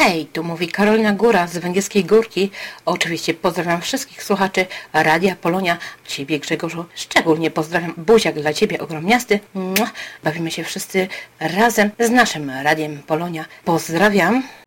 Hej, tu mówi Karolina Góra z Węgierskiej Górki. Oczywiście pozdrawiam wszystkich słuchaczy Radia Polonia. Ciebie, Grzegorzu, szczególnie pozdrawiam. Buziak dla Ciebie ogromniasty. Bawimy się wszyscy razem z naszym Radiem Polonia. Pozdrawiam.